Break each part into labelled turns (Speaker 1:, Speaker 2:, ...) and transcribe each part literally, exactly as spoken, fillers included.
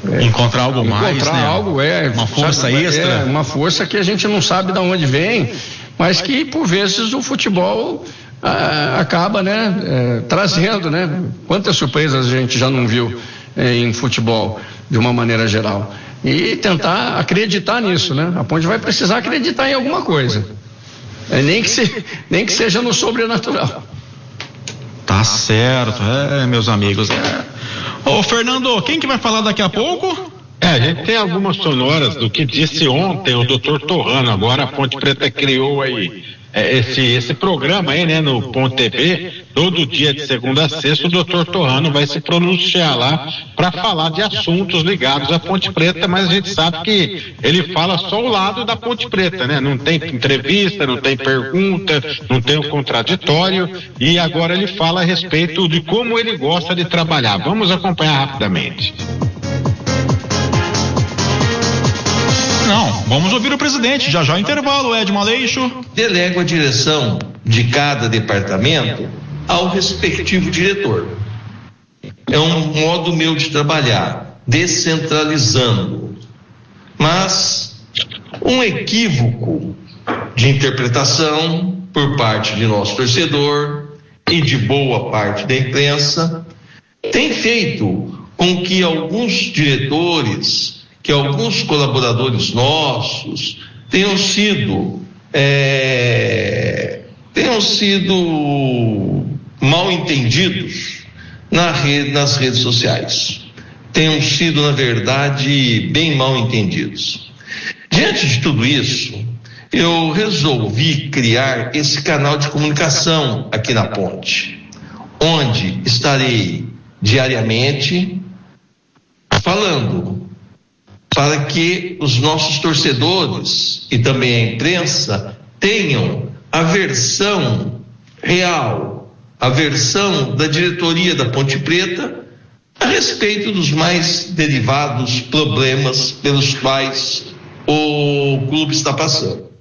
Speaker 1: É, encontrar algo
Speaker 2: encontrar
Speaker 1: mais,
Speaker 2: encontrar
Speaker 1: né?
Speaker 2: algo, é.
Speaker 1: Uma força
Speaker 2: sabe,
Speaker 1: extra.
Speaker 2: É, uma força que a gente não sabe de onde vem, mas que por vezes o futebol ah, acaba, né, é, trazendo, né? Quantas surpresas a gente já não viu é, em futebol, de uma maneira geral. E tentar acreditar nisso, né? A Ponte vai precisar acreditar em alguma coisa. É, nem, que se, nem que seja no sobrenatural.
Speaker 1: Tá certo, é, meus amigos. É. Ô, Fernando, quem que vai falar daqui a pouco?
Speaker 3: É, a gente tem algumas sonoras do que disse ontem o doutor Torrano. Agora a Ponte Preta criou aí é, esse, esse programa aí, né, no Ponte T V. Todo dia de segunda a sexta o doutor Torrano vai se pronunciar lá para falar de assuntos ligados à Ponte Preta, mas a gente sabe que ele fala só o lado da Ponte Preta, né? Não tem entrevista, não tem pergunta, não tem o contraditório, e agora ele fala a respeito de como ele gosta de trabalhar. Vamos acompanhar rapidamente.
Speaker 1: Não, vamos ouvir o presidente, já já o intervalo, Edmar Aleixo.
Speaker 4: Delego a direção de cada departamento ao respectivo diretor. É um modo meu de trabalhar, descentralizando. Mas um equívoco de interpretação por parte de nosso torcedor e de boa parte da imprensa tem feito com que alguns diretores, que alguns colaboradores nossos tenham sido é, tenham sido mal entendidos na rede, nas redes sociais, tenham sido na verdade bem mal entendidos. Diante de tudo isso, eu resolvi criar esse canal de comunicação aqui na Ponte, onde estarei diariamente falando para que os nossos torcedores e também a imprensa tenham a versão real, a versão da diretoria da Ponte Preta a respeito dos mais derivados problemas pelos quais o clube está passando.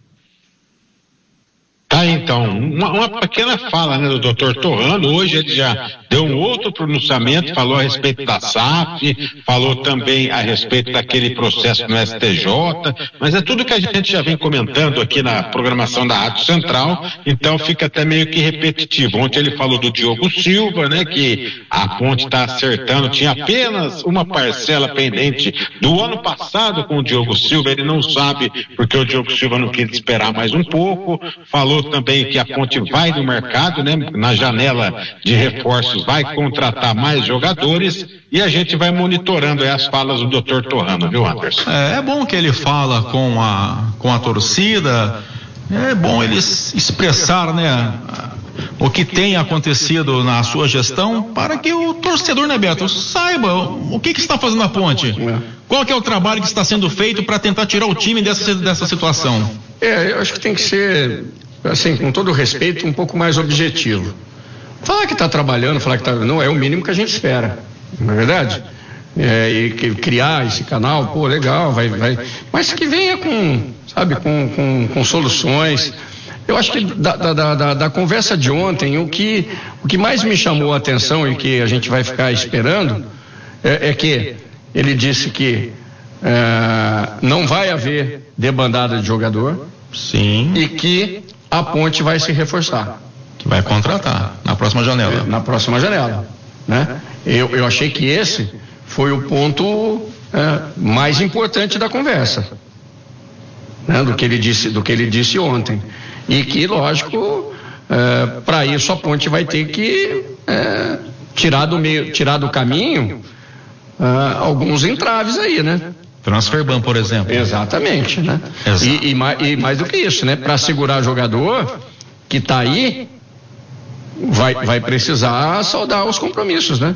Speaker 3: Ah, então, uma, uma pequena fala, né, do doutor Torrano. Hoje ele já deu um outro pronunciamento, falou a respeito da S A F, falou também a respeito daquele processo no S T J, mas é tudo que a gente já vem comentando aqui na programação da Rádio Central, então fica até meio que repetitivo. Ontem ele falou do Diogo Silva, né, que a Ponte está acertando, tinha apenas uma parcela pendente do ano passado com o Diogo Silva, ele não sabe porque o Diogo Silva não quis esperar mais um pouco. Falou também que a Ponte vai no mercado, né, na janela de reforços, vai contratar mais jogadores, e a gente vai monitorando aí as falas do doutor Torrano, viu, Anderson?
Speaker 1: É, é bom que ele fala com a, com a torcida, é bom eles expressar, né, o que tem acontecido na sua gestão, para que o torcedor, né, Beto, saiba o que, que está fazendo na Ponte. Qual que é o trabalho que está sendo feito para tentar tirar o time dessa, dessa situação?
Speaker 2: É, eu acho que tem que ser, assim, com todo o respeito, um pouco mais objetivo. Falar que está trabalhando, falar que está, não é o mínimo que a gente espera, não é verdade? É, e que, criar esse canal, pô, legal, vai, vai, mas que venha com, sabe, com, com, com soluções. Eu acho que da, da, da, da conversa de ontem, o que, o que mais me chamou a atenção e que a gente vai ficar esperando é, é que ele disse que é, não vai haver debandada de jogador.
Speaker 1: Sim.
Speaker 2: E que a Ponte vai se reforçar.
Speaker 1: Que vai contratar na próxima janela.
Speaker 2: Na próxima janela, né? Eu, eu achei que esse foi o ponto é, mais importante da conversa, né? Do que ele disse, do que ele disse ontem. E que, lógico, é, para isso a Ponte vai ter que é, tirar do meio, tirar do caminho é, alguns entraves aí, né?
Speaker 1: Transferban, por exemplo.
Speaker 2: Exatamente, né? E, e, mais, e mais do que isso, né? Para segurar jogador que está aí, vai, vai precisar saldar os compromissos, né?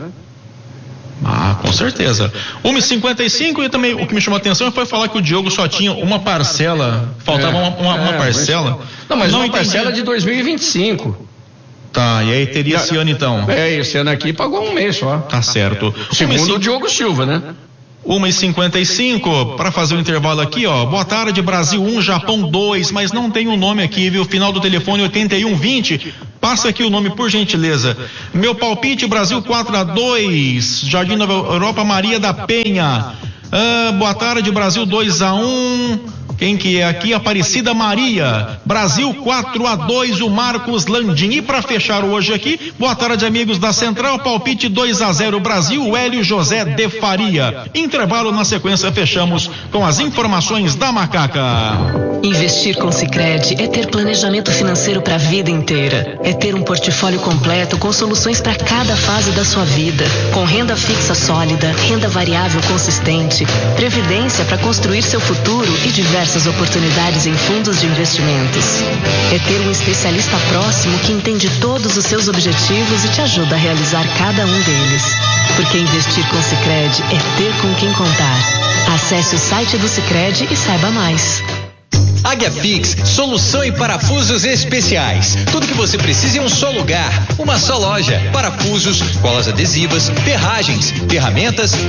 Speaker 1: Ah, com certeza. uma e cinquenta e cinco, e também o que me chamou a atenção foi falar que o Diogo só tinha uma parcela, faltava é, uma, uma, uma é, parcela.
Speaker 2: Mas, não, mas não uma entendi. Parcela de dois mil e vinte e cinco.
Speaker 1: Tá, e aí teria esse ano então?
Speaker 2: É, esse ano aqui pagou um mês só.
Speaker 1: Tá certo.
Speaker 2: Segundo o Diogo Silva, né?
Speaker 1: uma e cinquenta e cinco, para fazer o intervalo aqui, ó. Boa tarde, Brasil um, Japão dois, mas não tem o um nome aqui, viu? Final do telefone oitenta e um vinte. Passa aqui o nome, por gentileza. Meu palpite, Brasil quatro a dois, Jardim Nova Europa, Maria da Penha. Ah, boa tarde, Brasil dois a um. Quem que é aqui? Aparecida Maria. Brasil quatro a dois, o Marcos Landim. E para fechar hoje aqui, boa tarde, amigos da Central, palpite dois a zero Brasil, Hélio José de Faria. Intervalo, na sequência fechamos com as informações da Macaca.
Speaker 5: Investir com Sicredi é ter planejamento financeiro para a vida inteira. É ter um portfólio completo com soluções para cada fase da sua vida. Com renda fixa sólida, renda variável consistente, previdência para construir seu futuro e diversas oportunidades em fundos de investimentos. É ter um especialista próximo que entende todos os seus objetivos e te ajuda a realizar cada um deles. Porque investir com Sicredi é ter com quem contar. Acesse o site do Sicredi e saiba mais.
Speaker 6: Águia Fix, solução em parafusos especiais. Tudo que você precisa em um só lugar, uma só loja. Parafusos, colas adesivas, ferragens, ferramentas